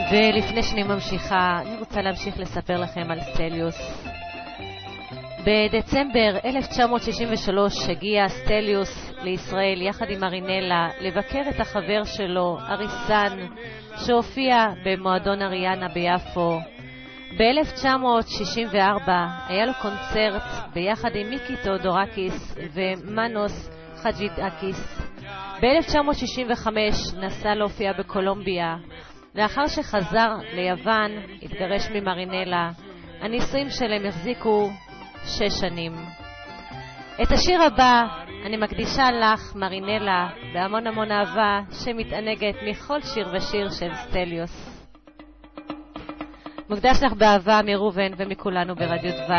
ולפני שאני ממשיכה, אני רוצה להמשיך לספר לכם על סטליוס. בדצמבר 1963 הגיע סטליוס לישראל יחד עם מרינלה לבקר את החבר שלו, אריסן, שהופיע במועדון אריאנה ביפו. ב-1964 היה לו קונצרט ביחד עם מיקי תאודורקיס ומנוס חג'ידקיס. ב-1965 נסע להופיע בקולומביה. לאחר שחזר ליוון, התגרש ממרינלה. הנישואים שלהם החזיקו 6 שנים. את השיר הבא אני מקדישה לך, מרינלה, בהמון המון אהבה שמתענגת מכל שיר ושיר של סטליוס. מוקדש לך באהבה מרובן ומכולנו ברדיו דבש.